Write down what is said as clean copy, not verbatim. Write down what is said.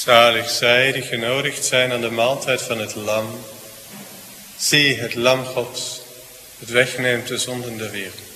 Zalig zij die genodigd zijn aan de maaltijd van het lam. Zie het lam Gods, het wegneemt de zonden der wereld.